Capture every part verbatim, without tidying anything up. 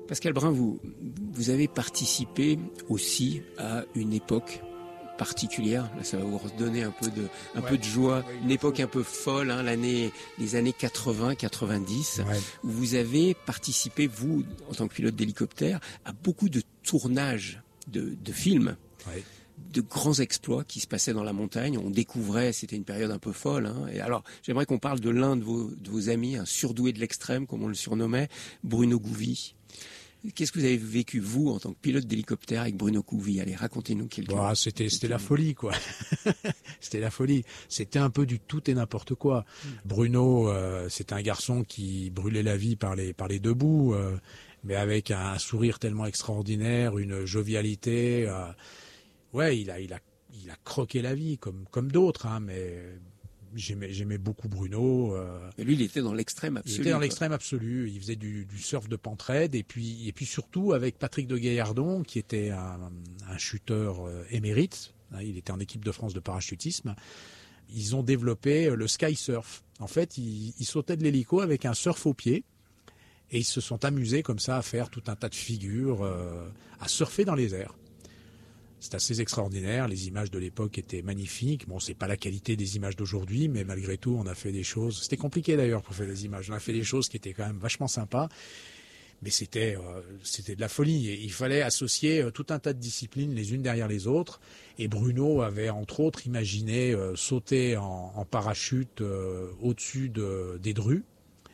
Pascal Brun, vous, vous avez participé aussi à une époque particulière. Là, ça va vous redonner un peu de, un ouais. peu de joie. Ouais, une époque un peu folle, hein, l'année, les années quatre-vingts quatre-vingt-dix, ouais. où vous avez participé, vous, en tant que pilote d'hélicoptère, à beaucoup de tournages de, de films. Ouais. De grands exploits qui se passaient dans la montagne. On découvrait, c'était une période un peu folle. Hein. Et alors, j'aimerais qu'on parle de l'un de vos, de vos amis, un surdoué de l'extrême, comme on le surnommait, Bruno Gouvy. Qu'est-ce que vous avez vécu, vous, en tant que pilote d'hélicoptère avec Bruno Gouvy? Allez, racontez-nous quelque chose. Bah, c'était, c'était la folie, quoi. C'était la folie. C'était un peu du tout et n'importe quoi. Mmh. Bruno, euh, c'était un garçon qui brûlait la vie par les, par les deux bouts, euh, mais avec un sourire tellement extraordinaire, une jovialité. Euh, ouais, il a, il a, il a croqué la vie, comme, comme d'autres, hein, mais... J'aimais, j'aimais beaucoup Bruno. Euh, et lui, il était dans l'extrême absolu. Il était dans quoi. l'extrême absolu. Il faisait du, du surf de pentraide et puis, et puis surtout avec Patrick de Gaillardon, qui était un, un chuteur euh, émérite. Il était en équipe de France de parachutisme. Ils ont développé le sky surf. En fait, ils, ils sautaient de l'hélico avec un surf au pied et ils se sont amusés comme ça à faire tout un tas de figures, euh, à surfer dans les airs. C'est assez extraordinaire, les images de l'époque étaient magnifiques. Bon, c'est pas la qualité des images d'aujourd'hui, mais malgré tout, on a fait des choses... C'était compliqué d'ailleurs pour faire des images. On a fait des choses qui étaient quand même vachement sympas, mais c'était euh, c'était de la folie. Et il fallait associer euh, tout un tas de disciplines les unes derrière les autres. Et Bruno avait entre autres imaginé euh, sauter en, en parachute euh, au-dessus de, des Drues,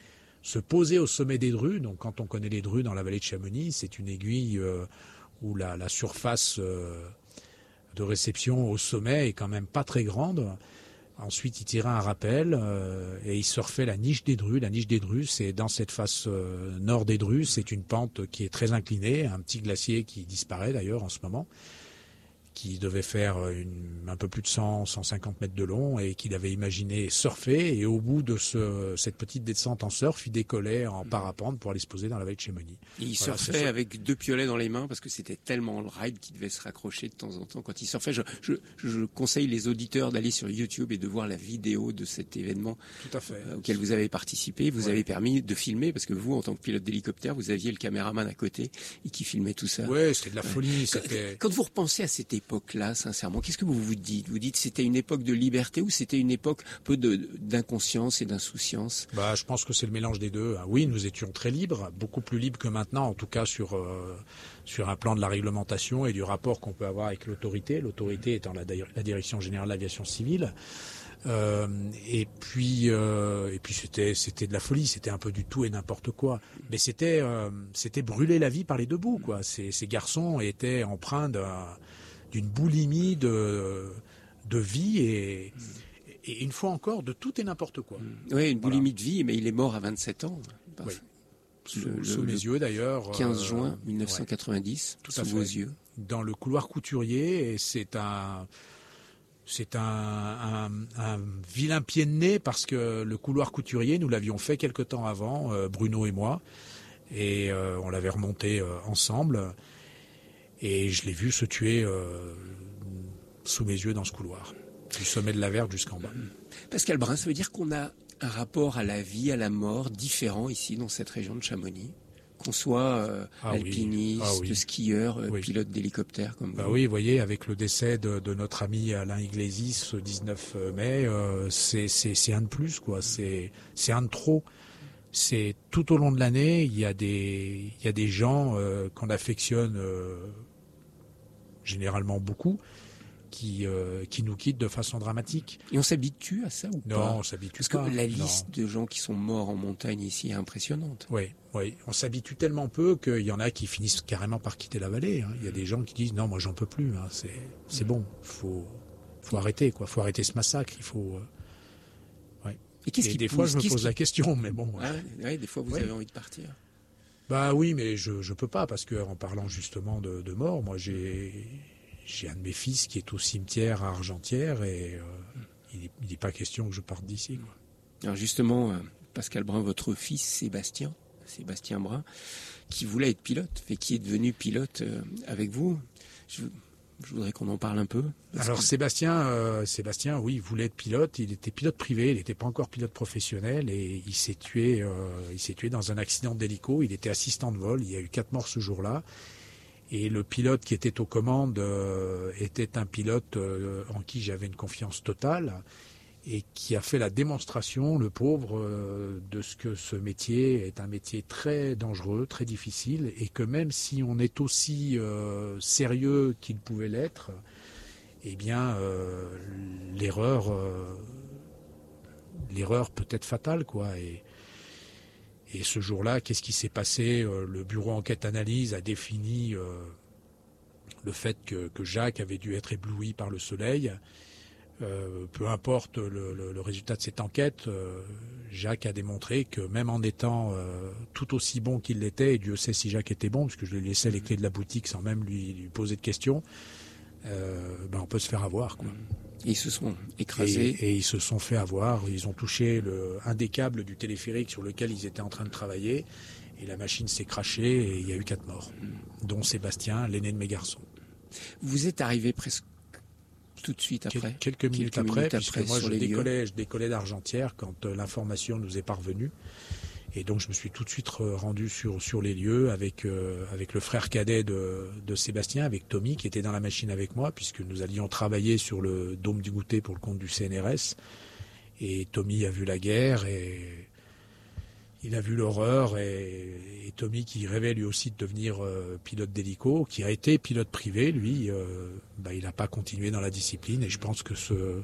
se poser au sommet des Drues. Donc quand on connaît les Drues dans la vallée de Chamonix, c'est une aiguille... Euh, où la, la surface euh, de réception au sommet est quand même pas très grande. Ensuite, il tirait un rappel euh, et il surfait la niche des Drues. La niche des Drues, c'est dans cette face euh, nord des Drues, c'est une pente qui est très inclinée, un petit glacier qui disparaît d'ailleurs en ce moment, qui devait faire une, un peu plus de cent, cent cinquante mètres de long et qu'il avait imaginé surfer. Et au bout de ce, cette petite descente en surf, il décollait en parapente pour aller se poser dans la vallée de Chamonix. Et il voilà, surfait avec deux piolets dans les mains parce que c'était tellement le ride qu'il devait se raccrocher de temps en temps quand il surfait. Je, je, je conseille les auditeurs d'aller sur YouTube et de voir la vidéo de cet événement Tout à fait. Euh, auquel vous avez participé. Vous ouais. avez permis de filmer parce que vous, en tant que pilote d'hélicoptère, vous aviez le caméraman à côté et qui filmait tout ça. Ouais, c'était de la folie. Quand, c'était... quand vous repensez à cette époque, époque-là, sincèrement, qu'est-ce que vous vous dites? Vous dites c'était une époque de liberté ou c'était une époque un peu de, d'inconscience et d'insouciance? Bah, je pense que c'est le mélange des deux. Oui, nous étions très libres, beaucoup plus libres que maintenant, en tout cas sur euh, sur un plan de la réglementation et du rapport qu'on peut avoir avec l'autorité. L'autorité étant la, la Direction générale de l'aviation civile. Euh, et puis euh, et puis c'était c'était de la folie, c'était un peu du tout et n'importe quoi. Mais c'était euh, c'était brûler la vie par les deux bouts, quoi. Ces, ces garçons étaient empreints d'un d'une boulimie de de vie et, et une fois encore de tout et n'importe quoi. Oui, une boulimie voilà. de vie, mais il est mort à vingt-sept ans. Oui. Sous, le, sous le, mes yeux d'ailleurs. quinze juin mille neuf cent quatre-vingt-dix, ouais, tout sous à fait. vos yeux. Dans le couloir Couturier, et c'est un c'est un, un, un vilain pied de nez parce que le couloir Couturier, nous l'avions fait quelque temps avant, euh, Bruno et moi, et euh, on l'avait remonté euh, ensemble. Et je l'ai vu se tuer euh, sous mes yeux dans ce couloir, du sommet de la Vergue jusqu'en bas. Pascal Brun, ça veut dire qu'on a un rapport à la vie, à la mort différent ici dans cette région de Chamonix, qu'on soit euh, ah alpiniste, oui. ah oui. skieur, euh, oui. pilote d'hélicoptère comme bah vous. Oui, vous voyez, avec le décès de, de notre ami Alain Iglesias ce dix-neuf mai, euh, c'est, c'est, c'est un de plus, quoi. C'est, c'est un de trop. C'est tout au long de l'année, il y a des, il y a des gens euh, qu'on affectionne euh, généralement beaucoup, qui euh, qui nous quittent de façon dramatique. Et on s'habitue à ça ou non, pas? Non, on s'habitue Parce pas. Parce que la liste non. de gens qui sont morts en montagne ici est impressionnante. Oui, oui. On s'habitue tellement peu qu'il y en a qui finissent carrément par quitter la vallée. Hein. Il y a des gens qui disent non, moi j'en peux plus. Hein. C'est c'est bon, faut faut arrêter quoi, faut arrêter ce massacre. Il faut. Euh... Ouais. Et qu'est-ce Et qui des pousse, fois je me pose qui... la question, mais bon. Ah, ouais, des fois vous ouais. avez envie de partir. Bah oui, mais je je peux pas parce que en parlant justement de, de mort, moi j'ai j'ai un de mes fils qui est au cimetière à Argentière et euh, il n'est pas question que je parte d'ici, quoi. Alors justement, euh, Pascal Brun, votre fils Sébastien, Sébastien Brun, qui voulait être pilote et qui est devenu pilote euh, avec vous. Je, Je voudrais qu'on en parle un peu. Alors que... Sébastien, euh, Sébastien, oui, voulait être pilote. Il était pilote privé, il n'était pas encore pilote professionnel et il s'est tué. Euh, il s'est tué dans un accident d'hélico. Il était assistant de vol. Il y a eu quatre morts ce jour-là. Et le pilote qui était aux commandes euh, était un pilote euh, en qui j'avais une confiance totale et qui a fait la démonstration, le pauvre, euh, de ce que ce métier est un métier très dangereux, très difficile, et que même si on est aussi euh, sérieux qu'il pouvait l'être, eh bien, euh, l'erreur, euh, l'erreur peut être fatale, quoi. Et, et ce jour-là, qu'est-ce qui s'est passé ? Le bureau enquête-analyse a défini euh, le fait que, que Jacques avait dû être ébloui par le soleil. Euh, peu importe le, le, le résultat de cette enquête, euh, Jacques a démontré que même en étant euh, tout aussi bon qu'il l'était, et Dieu sait si Jacques était bon, puisque je lui laissais les clés de la boutique sans même lui, lui poser de questions, euh, ben on peut se faire avoir, quoi. Ils se sont écrasés. Et, et ils se sont fait avoir, ils ont touché le, un des câbles du téléphérique sur lequel ils étaient en train de travailler, et la machine s'est crashée et il y a eu quatre morts, dont Sébastien, l'aîné de mes garçons. Vous êtes arrivé presque tout de suite après. Quel, quelques minutes quelques après, minutes puisque après, moi je décollais, je décollais d'Argentière quand euh, l'information nous est parvenue. Et donc je me suis tout de suite rendu sur, sur les lieux avec, euh, avec le frère cadet de, de Sébastien, avec Tommy, qui était dans la machine avec moi, puisque nous allions travailler sur le dôme du goûter pour le compte du C N R S. Et Tommy a vu la guerre et il a vu l'horreur. Et, et Tommy, qui rêvait lui aussi de devenir euh, pilote d'hélico, qui a été pilote privé, lui, euh, bah, il n'a pas continué dans la discipline. Et je pense que ce...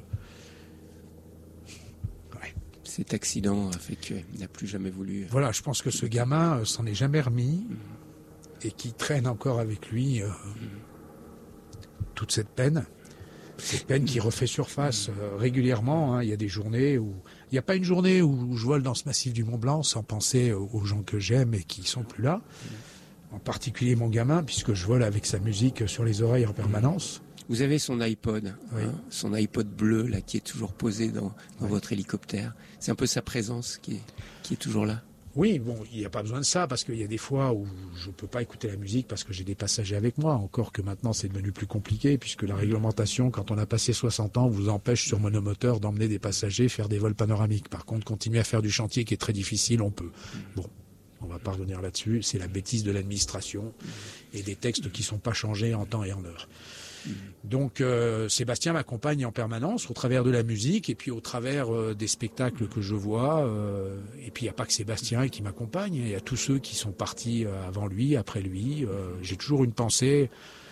Cet accident a fait qu'il n'a plus jamais voulu... Voilà, je pense que ce gamin euh, s'en est jamais remis mmh. et qui traîne encore avec lui euh, mmh. toute cette peine. Cette peine qui refait surface euh, régulièrement. Hein. Il y a des journées où... Il n'y a pas une journée où je vole dans ce massif du Mont Blanc sans penser aux gens que j'aime et qui ne sont plus là. Mmh. En particulier mon gamin, puisque je vole avec sa musique sur les oreilles en permanence. Vous avez son iPod, oui. hein, son iPod bleu là qui est toujours posé dans, dans oui. votre hélicoptère. C'est un peu sa présence qui est, qui est toujours là. Oui, bon, il n'y a pas besoin de ça parce qu'il y a des fois où je ne peux pas écouter la musique parce que j'ai des passagers avec moi. Encore que maintenant c'est devenu plus compliqué puisque la réglementation, quand on a passé soixante ans, vous empêche sur monomoteur d'emmener des passagers faire des vols panoramiques. Par contre, continuer à faire du chantier qui est très difficile, on peut. Bon. On va pas revenir là-dessus. C'est la bêtise de l'administration et des textes qui ne sont pas changés en temps et en heure. Donc euh, Sébastien m'accompagne en permanence au travers de la musique et puis au travers euh, des spectacles que je vois. Euh, et puis il n'y a pas que Sébastien qui m'accompagne, il y a tous ceux qui sont partis euh, avant lui, après lui. Euh, j'ai toujours une pensée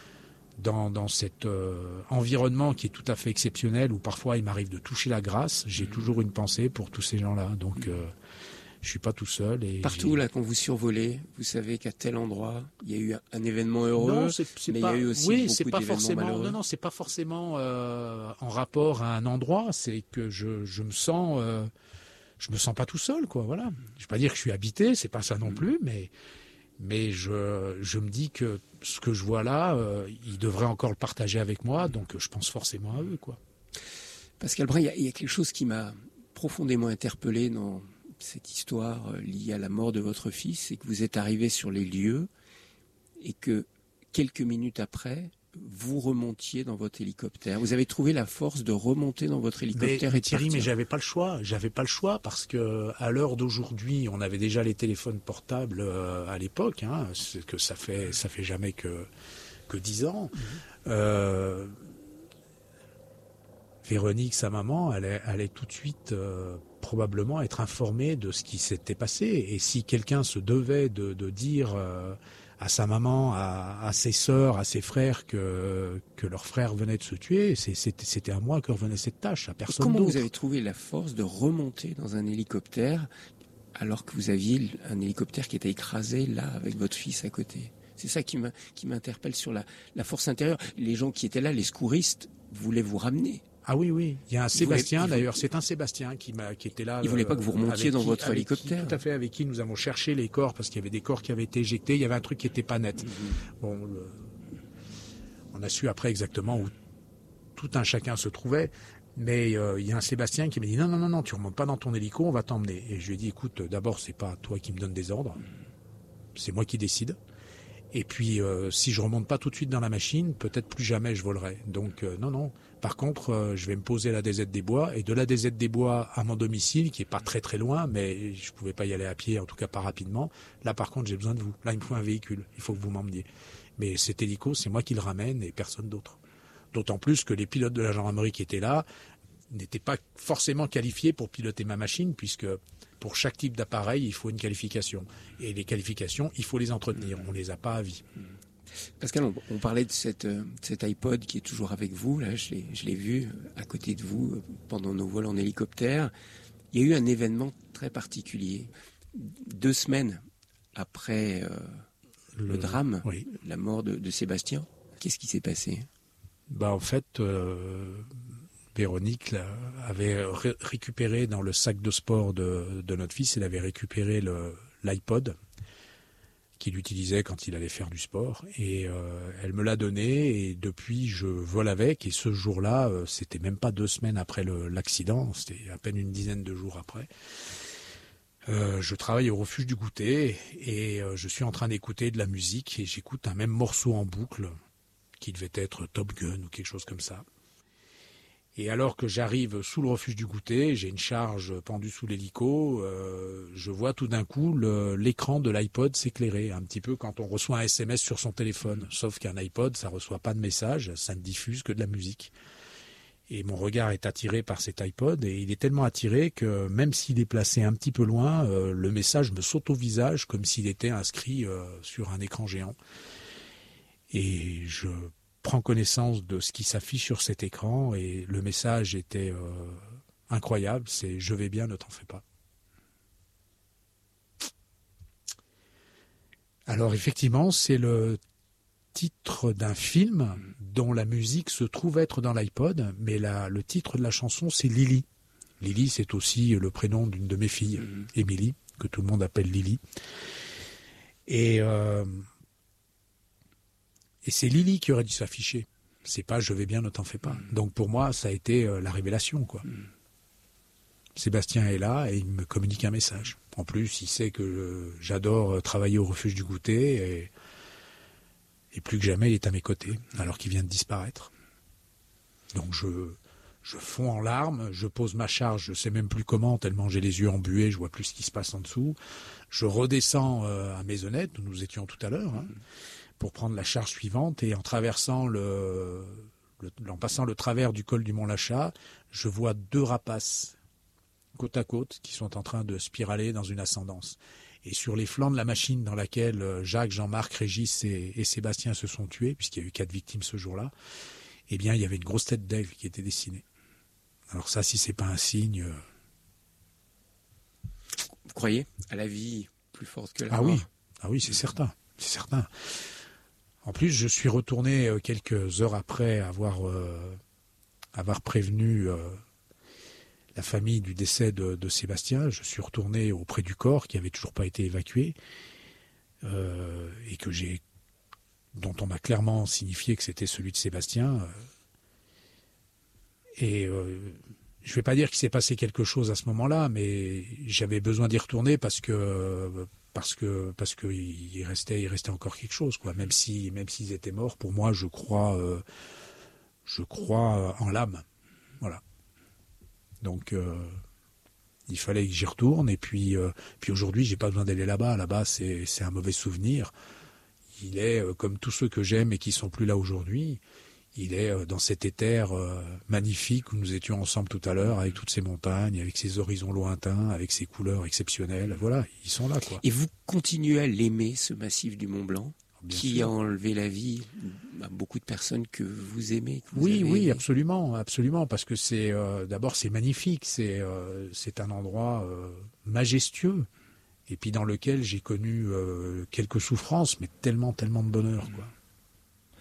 dans, dans cet euh, environnement qui est tout à fait exceptionnel où parfois il m'arrive de toucher la grâce. J'ai toujours une pensée pour tous ces gens-là. Donc euh, je suis pas tout seul. Et partout là, quand vous survolez, vous savez qu'à tel endroit, il y a eu un, un événement heureux, non, c'est, c'est mais pas, il y a eu aussi oui, beaucoup c'est pas d'événements forcément, malheureux. Non, non, c'est pas forcément euh, en rapport à un endroit. C'est que je, je me sens, euh, je me sens pas tout seul, quoi. Voilà. Je vais pas dire que je suis habité, c'est pas ça non plus, mais mais je, je me dis que ce que je vois là, euh, ils devraient encore le partager avec moi, donc je pense forcément à eux, quoi. Pascal Brun, il y a, il y a quelque chose qui m'a profondément interpellé dans cette histoire liée à la mort de votre fils, c'est que vous êtes arrivé sur les lieux et que quelques minutes après, vous remontiez dans votre hélicoptère. Vous avez trouvé la force de remonter dans votre hélicoptère mais, et de Thierry, partir. mais j'avais pas le choix. J'avais pas le choix parce que à l'heure d'aujourd'hui, on avait déjà les téléphones portables euh, à l'époque. Hein, c'est que ça fait ça fait jamais que que dix ans. Mmh. Euh, Véronique, sa maman, allait, allait tout de suite euh, probablement être informée de ce qui s'était passé. Et si quelqu'un se devait de, de dire euh, à sa maman, à, à ses sœurs, à ses frères que, que leur frère venait de se tuer, c'est, c'était, c'était à moi que revenait cette tâche, à personne Comment d'autre. Vous avez trouvé la force de remonter dans un hélicoptère alors que vous aviez un hélicoptère qui était écrasé là avec votre fils à côté? C'est ça qui, m'a, qui m'interpelle sur la, la force intérieure. Les gens qui étaient là, les secouristes, voulaient vous ramener. Ah oui, oui. Il y a un Sébastien, voulait, d'ailleurs. C'est un Sébastien qui, m'a, qui était là. Il ne voulait pas que vous remontiez dans qui, votre hélicoptère. Qui, tout à fait, avec qui nous avons cherché les corps, parce qu'il y avait des corps qui avaient été éjectés. Il y avait un truc qui n'était pas net. Mm-hmm. Bon, le, on a su après exactement où tout un chacun se trouvait. Mais euh, il y a un Sébastien qui m'a dit non, non, non, non, tu ne remontes pas dans ton hélico, on va t'emmener. Et je lui ai dit, écoute, d'abord, c'est pas toi qui me donnes des ordres. C'est moi qui décide. Et puis, euh, si je remonte pas tout de suite dans la machine, peut-être plus jamais je volerai. Donc, euh, non, non. Par contre, euh, je vais me poser à la D Z des Bois. Et de la D Z des Bois à mon domicile, qui est pas très très loin, mais je pouvais pas y aller à pied, en tout cas pas rapidement. Là, par contre, j'ai besoin de vous. Là, il me faut un véhicule. Il faut que vous m'emmeniez. Mais cet hélico, c'est moi qui le ramène et personne d'autre. D'autant plus que les pilotes de la gendarmerie qui étaient là n'étaient pas forcément qualifiés pour piloter ma machine, puisque pour chaque type d'appareil, il faut une qualification. Et les qualifications, il faut les entretenir. On les a pas à vie. Pascal, on, on parlait de cette, euh, cet iPod qui est toujours avec vous. Là, je l'ai, je l'ai vu à côté de vous pendant nos vols en hélicoptère. Il y a eu un événement très particulier. Deux semaines après euh, le, le drame, oui. la mort de, de Sébastien, qu'est-ce qui s'est passé ? Bah, en fait... Euh... Véronique avait ré- récupéré dans le sac de sport de, de notre fils, elle avait récupéré le, l'iPod qu'il utilisait quand il allait faire du sport. Et euh, elle me l'a donné et depuis je vole avec. Et ce jour-là, euh, c'était même pas deux semaines après le, l'accident, c'était à peine une dizaine de jours après. Euh, je travaille au refuge du goûter et euh, je suis en train d'écouter de la musique et j'écoute un même morceau en boucle qui devait être Top Gun ou quelque chose comme ça. Et alors que j'arrive sous le refuge du goûter, j'ai une charge pendue sous l'hélico, euh, je vois tout d'un coup le, l'écran de l'iPod s'éclairer, un petit peu quand on reçoit un S M S sur son téléphone. Sauf qu'un iPod, ça reçoit pas de message, ça ne diffuse que de la musique. Et mon regard est attiré par cet iPod, et il est tellement attiré que même s'il est placé un petit peu loin, euh, le message me saute au visage comme s'il était inscrit euh, sur un écran géant. Et je... prends connaissance de ce qui s'affiche sur cet écran et le message était euh, incroyable, c'est « Je vais bien, ne t'en fais pas ». Alors effectivement, c'est le titre d'un film dont la musique se trouve être dans l'iPod, mais la, le titre de la chanson, c'est Lily. Lily, c'est aussi le prénom d'une de mes filles, mmh. Émilie, que tout le monde appelle Lily. Et... Euh, Et c'est Lily qui aurait dû s'afficher. C'est pas « Je vais bien, ne t'en fais pas ». Mmh. Donc pour moi, ça a été euh, la révélation, quoi. Mmh. Sébastien est là et il me communique un message. En plus, il sait que euh, j'adore travailler au refuge du goûter et, et plus que jamais, il est à mes côtés, alors qu'il vient de disparaître. Donc je, je fonds en larmes, je pose ma charge, je sais même plus comment, tellement j'ai les yeux embués, je vois plus ce qui se passe en dessous. Je redescends euh, à Maisonnette, où nous étions tout à l'heure, hein, pour prendre la charge suivante, et en traversant le, le, en passant le travers du col du Mont-Lachat, je vois deux rapaces côte à côte qui sont en train de spiraler dans une ascendance. Et sur les flancs de la machine dans laquelle Jacques, Jean-Marc, Régis et, et Sébastien se sont tués, puisqu'il y a eu quatre victimes ce jour-là, eh bien, il y avait une grosse tête d'aigle qui était dessinée. Alors ça, si c'est pas un signe... Vous croyez à la vie plus forte que la ah mort ? Oui, ah oui, c'est certain, c'est certain. En plus, je suis retourné quelques heures après avoir, euh, avoir prévenu euh, la famille du décès de, de Sébastien. Je suis retourné auprès du corps qui n'avait toujours pas été évacué euh, et que j'ai, dont on m'a clairement signifié que c'était celui de Sébastien. Et euh, je ne vais pas dire qu'il s'est passé quelque chose à ce moment-là, mais j'avais besoin d'y retourner parce que... parce que parce que il restait il restait encore quelque chose, quoi. Même si même s'ils étaient morts, pour moi, je crois euh, je crois en l'âme, voilà. Donc euh, il fallait que j'y retourne, et puis euh, puis aujourd'hui, j'ai pas besoin d'aller là-bas. Là-bas, c'est c'est un mauvais souvenir. Il est euh, comme tous ceux que j'aime et qui sont plus là aujourd'hui. Il est euh, dans cet éther euh, magnifique où nous étions ensemble tout à l'heure, avec toutes ces montagnes, avec ces horizons lointains, avec ces couleurs exceptionnelles. Voilà, ils sont là, quoi. Et vous continuez à l'aimer, ce massif du Mont Blanc, Bien qui sûr. a enlevé la vie à beaucoup de personnes que vous aimez, que vous Oui, avez oui, aimé. absolument, absolument, parce que c'est euh, d'abord c'est magnifique, c'est euh, c'est un endroit euh, majestueux, et puis dans lequel j'ai connu euh, quelques souffrances, mais tellement, tellement de bonheur, quoi.